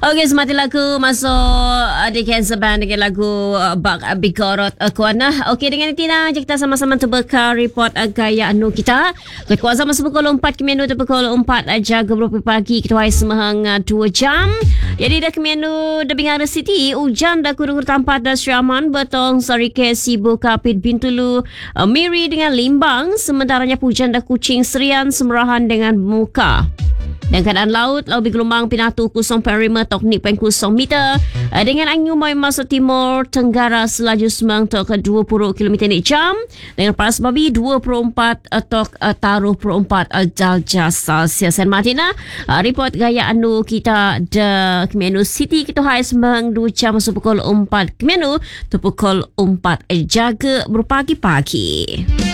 Okey, semati lagu masuk di Cancer Band dengan lagu Bak Bikorot Kuana. Okey, dengan Tina kita sama-sama terbekal report gaya anu kita. Kuasa masa pukul 4 kemenu tu pukul 4 jaga berapa pagi kita hai semahang 2 jam. Jadi dah kemenu dah Bingara City hujan dah kurang tampat dah Syaman betong Sarike Sibu Kapit Bintulu Miri dengan Limbang sementaranya hujan dah Kuching Serian Semerahan dengan Muka. Dan keadaan laut bergelombang pinatu 0.5 tok 0.0 meter dengan angin mai masa timur tenggara selaju semang tok 20 km jam dengan paras babi 24 tok taruh 4 darjah Celsius. Dan Martina report gaya anu kita de Kemenu City kita hai semang 2 jam pukul 4 Kemenu tu pukul 4 jaga berpagi-pagi.